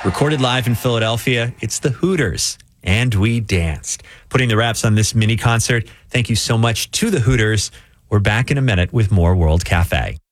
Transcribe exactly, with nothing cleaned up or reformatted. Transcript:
Recorded live in Philadelphia, it's the Hooters, and we danced. Putting the wraps on this mini concert, thank you so much to the Hooters. We're back in a minute with more World Cafe.